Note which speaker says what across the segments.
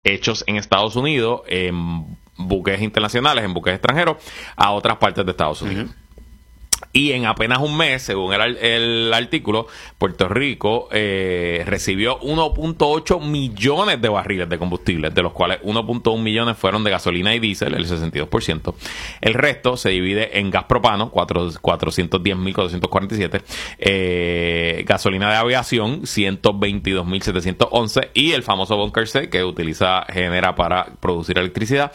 Speaker 1: hechos en Estados Unidos, en buques internacionales, en buques extranjeros, a otras partes de Estados Unidos. Y en apenas un mes, según el artículo, Puerto Rico recibió 1.8 millones de barriles de combustible, de los cuales 1.1 millones fueron de gasolina y diésel, el 62%. El resto se divide en gas propano, 410.447, gasolina de aviación, 122.711, y el famoso bunker C, que genera para producir electricidad,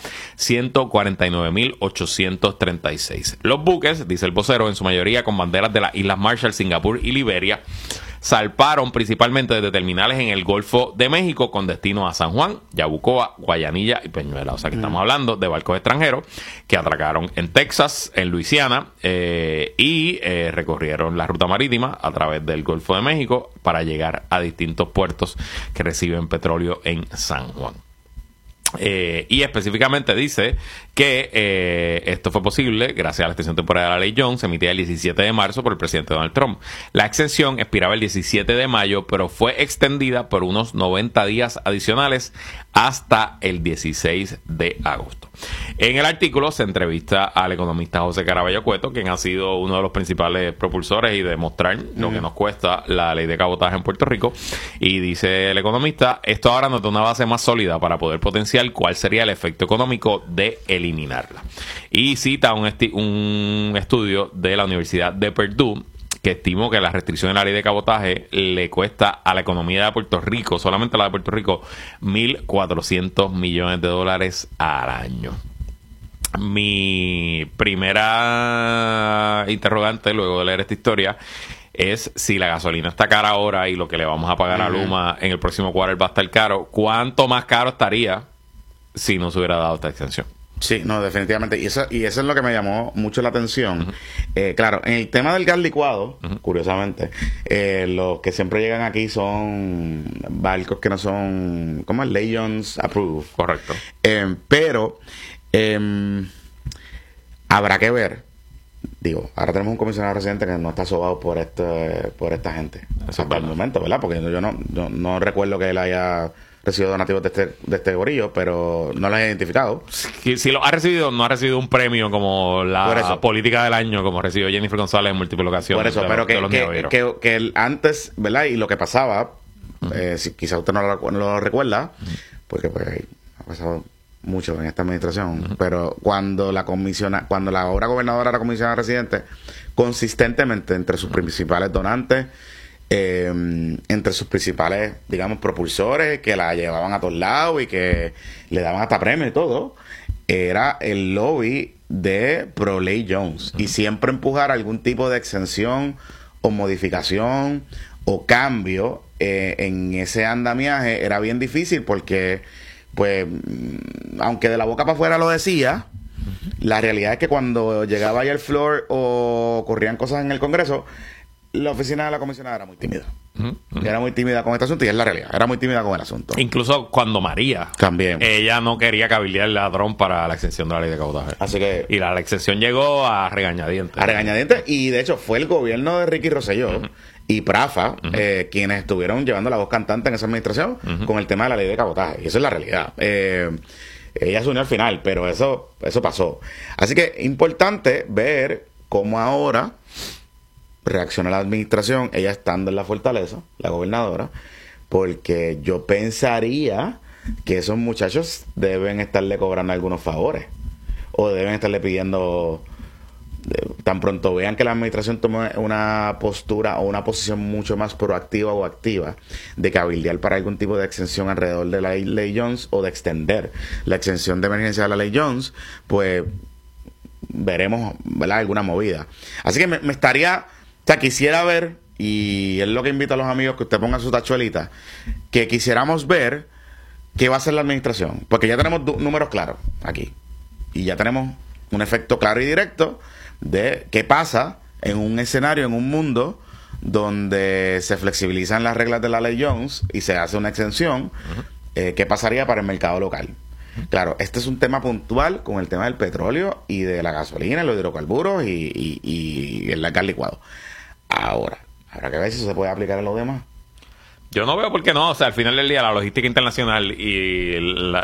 Speaker 1: 149.836. Los buques, dice el vocero, en su mayoría con banderas de las Islas Marshall, Singapur y Liberia, zarparon principalmente desde terminales en el Golfo de México con destino a San Juan, Yabucoa, Guayanilla y Peñuela. O sea que estamos hablando de barcos extranjeros que atracaron en Texas, en Luisiana, y recorrieron la ruta marítima a través del Golfo de México para llegar a distintos puertos que reciben petróleo en San Juan. Y específicamente dice que esto fue posible gracias a la extensión temporal de la ley Jones, emitida el 17 de marzo por el presidente Donald Trump. La exención expiraba el 17 de mayo, pero fue extendida por unos 90 días adicionales hasta el 16 de agosto. En el artículo se entrevista al economista José Caraballo Cueto, quien ha sido uno de los principales propulsores y de mostrar lo que nos cuesta la ley de cabotaje en Puerto Rico. Y dice el economista, esto ahora nos da una base más sólida para poder potenciar cuál sería el efecto económico de eliminarla. Y cita un estudio de la Universidad de Purdue que estimó que la restricción de la ley de cabotaje le cuesta a la economía de Puerto Rico, solamente la de Puerto Rico, $1,400 millones al año. Mi primera interrogante luego de leer esta historia es si la gasolina está cara ahora y lo que le vamos a pagar a Luma en el próximo quarter va a estar caro, ¿cuánto más caro estaría si no se hubiera dado esta extensión?
Speaker 2: Sí, no, definitivamente. Y eso es lo que me llamó mucho la atención. Claro, en el tema del gas licuado, curiosamente, los que siempre llegan aquí son barcos que no son, ¿cómo es? Ley Jones approved.
Speaker 1: Correcto.
Speaker 2: Pero habrá que ver. Digo, ahora tenemos un comisionado residente que no está sobado por esta gente. Hasta el momento, ¿verdad? Porque yo no recuerdo que él haya recibido donativos de este gorillo, pero no lo he identificado.
Speaker 1: Si lo ha recibido, no ha recibido un premio como la política del año, como recibió Jennifer González en múltiples ocasiones.
Speaker 2: Por eso, pero que él antes, ¿verdad? Y lo que pasaba, si quizá usted no lo recuerda, porque pues ha pasado mucho en esta administración, pero cuando la ahora gobernadora era comisionada residente, consistentemente entre sus principales donantes, entre sus principales, digamos, propulsores que la llevaban a todos lados y que le daban hasta premio y todo, era el lobby de Pro Ley Jones, y siempre empujar algún tipo de exención o modificación o cambio en ese andamiaje era bien difícil porque, pues, aunque de la boca para afuera lo decía, la realidad es que cuando llegaba ahí al floor o ocurrían cosas en el Congreso, la oficina de la comisionada era muy tímida. Era muy tímida con este asunto, y es la realidad. Era muy tímida con el asunto.
Speaker 1: Incluso cuando María
Speaker 2: también,
Speaker 1: ella no quería cabildear el ladrón para la extensión de la ley de cabotaje.
Speaker 2: Así que,
Speaker 1: y la extensión llegó a regañadientes.
Speaker 2: Y de hecho fue el gobierno de Ricky Rosselló y Prafa quienes estuvieron llevando la voz cantante en esa administración con el tema de la ley de cabotaje. Y eso es la realidad. Ella se unió al final, pero eso pasó. Así que importante ver cómo ahora reacciona la administración, ella estando en la fortaleza, la gobernadora, porque yo pensaría que esos muchachos deben estarle cobrando algunos favores o deben estarle pidiendo, tan pronto vean que la administración tome una postura o una posición mucho más proactiva o activa de cabildear para algún tipo de exención alrededor de la ley Jones o de extender la exención de emergencia de la ley Jones, pues veremos, ¿verdad?, alguna movida. Así que me estaría, o sea, quisiera ver, y es lo que invito a los amigos que usted ponga su tachuelita, que quisiéramos ver qué va a hacer la administración, porque ya tenemos números claros aquí y ya tenemos un efecto claro y directo de qué pasa en un escenario, en un mundo donde se flexibilizan las reglas de la ley Jones y se hace una exención. ¿Qué pasaría para el mercado local? Claro, este es un tema puntual con el tema del petróleo y de la gasolina, los hidrocarburos y el gas licuado. Ahora, habrá que ver si eso se puede aplicar a los demás.
Speaker 1: Yo no veo por qué no. O sea, al final del día la logística internacional y